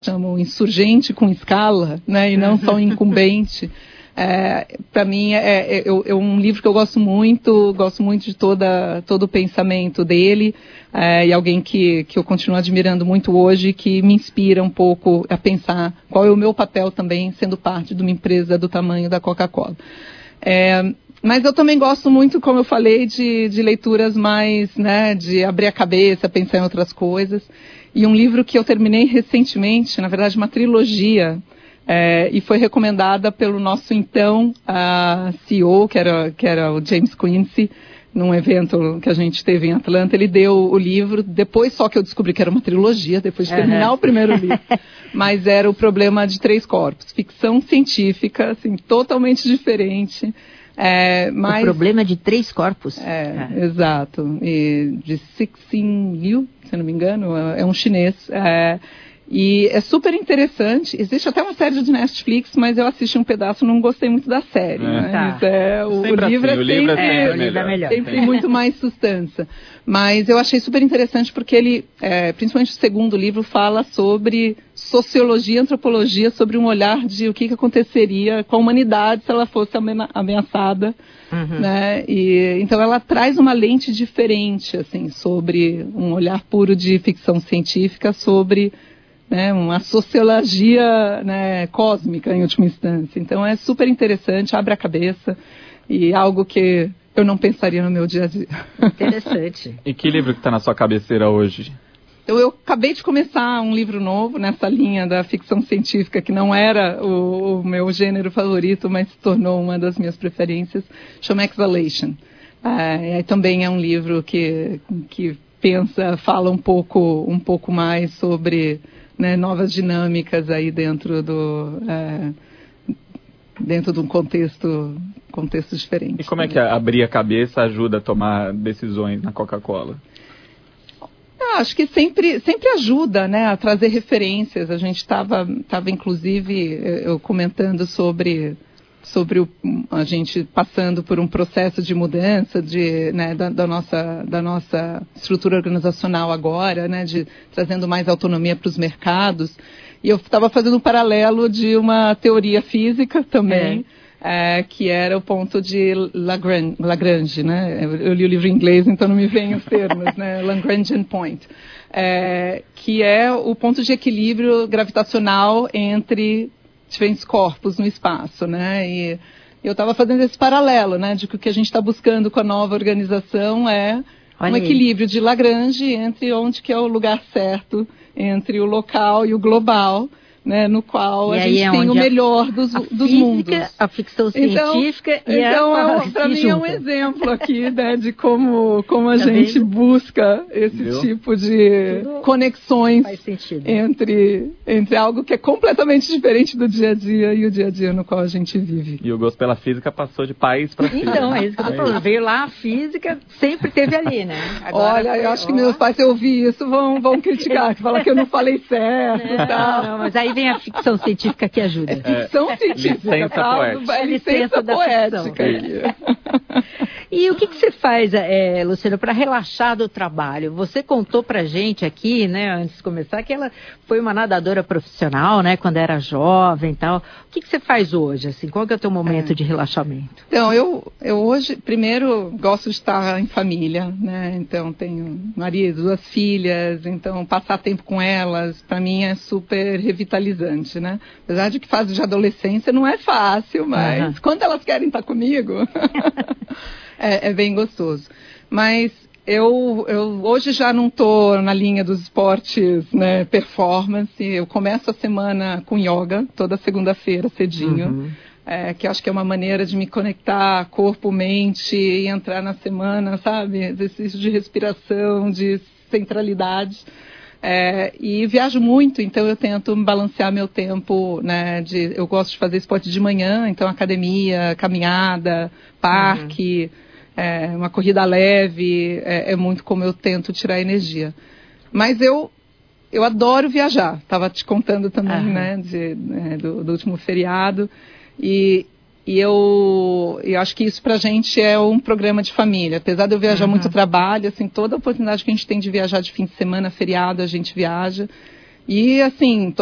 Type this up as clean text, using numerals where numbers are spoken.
chamam insurgente com escala, né, e não só um incumbente. Para mim é um livro que eu gosto muito de todo o pensamento dele, e alguém que eu continuo admirando muito hoje, que me inspira um pouco a pensar qual é o meu papel também, sendo parte de uma empresa do tamanho da Coca-Cola. Mas eu também gosto muito, como eu falei, de leituras mais, né, de abrir a cabeça, pensar em outras coisas. E um livro que eu terminei recentemente, na verdade uma trilogia, e foi recomendada pelo nosso então CEO, que era o James Quincy, num evento que a gente teve em Atlanta. Ele deu o livro, depois só que eu descobri que era uma trilogia, depois de terminar o primeiro livro. Mas era O Problema de Três Corpos, ficção científica, assim, totalmente diferente. O Problema de Três Corpos. Exato. E de Cixin Liu, se eu não me engano, é um chinês. E é super interessante. Existe até uma série de Netflix, mas eu assisti um pedaço e não gostei muito da série. Né? O livro é sempre muito mais substância. Mas eu achei super interessante porque ele, principalmente o segundo livro, fala sobre sociologia e antropologia, sobre um olhar de o que aconteceria com a humanidade se ela fosse ameaçada. Né? Então ela traz uma lente diferente, assim, sobre um olhar puro de ficção científica, sobre, né, uma sociologia, né, cósmica em última instância. Então é super interessante, abre a cabeça, e algo que eu não pensaria no meu dia a dia. Interessante. E que livro que está na sua cabeceira hoje? Eu acabei de começar um livro novo nessa linha da ficção científica, que não era o meu gênero favorito, mas se tornou uma das minhas preferências, chama Exhalation. Também é um livro que fala um pouco mais sobre, né, novas dinâmicas aí dentro de um contexto diferente. E como é que abrir a cabeça ajuda a tomar decisões na Coca-Cola? Acho que sempre ajuda, né, a trazer referências. A gente estava inclusive, eu comentando sobre a gente passando por um processo de mudança né, da nossa estrutura organizacional agora, né, trazendo mais autonomia para os mercados. E eu estava fazendo um paralelo de uma teoria física também, que era o ponto de Lagrange, né? Eu li o livro em inglês, então não me vêm os termos, né? Lagrangian Point, que é o ponto de equilíbrio gravitacional entre diferentes corpos no espaço, né? E eu estava fazendo esse paralelo, né? De que o que a gente está buscando com a nova organização é um equilíbrio de Lagrange entre onde que é o lugar certo, entre o local e o global, né, no qual a gente tem o melhor dos mundos. A ficção científica para mim é um exemplo aqui, né, de como a gente busca esse tipo de conexões entre algo que é completamente diferente do dia a dia e o dia a dia no qual a gente vive. E o gosto pela física passou de país para física. Então, é isso que eu estou falando. Veio lá, a física sempre teve ali, né? Agora, olha, eu acho que meus pais, se eu ouvir isso, vão criticar, que falam que eu não falei certo e tal. Não, mas aí vem a ficção científica que ajuda. Ficção científica. Licença poética. E o que você faz, Luciana, para relaxar do trabalho? Você contou pra gente aqui, né, antes de começar, que ela foi uma nadadora profissional, né, quando era jovem e tal. O que você faz hoje, assim? Qual que é o teu momento de relaxamento? Então, eu hoje, primeiro, gosto de estar em família, né? Então, tenho marido, 2 filhas, então passar tempo com elas, para mim, é super revitalizante, né? Apesar de que fase de adolescência não é fácil, mas quando elas querem estar comigo, é bem gostoso. Mas eu hoje já não estou na linha dos esportes, né, performance. Eu começo a semana com yoga, toda segunda-feira, cedinho. Que acho que é uma maneira de me conectar corpo, mente e entrar na semana, sabe? Exercício de respiração, de centralidade. E viajo muito, então eu tento balancear meu tempo, né? Eu gosto de fazer esporte de manhã, então academia, caminhada, parque, uma corrida leve, é muito como eu tento tirar energia. Mas eu adoro viajar, estava te contando também, né? Do último feriado. E eu acho que isso pra gente é um programa de família. Apesar de eu viajar muito trabalho, assim, toda a oportunidade que a gente tem de viajar de fim de semana, feriado, a gente viaja. E, assim,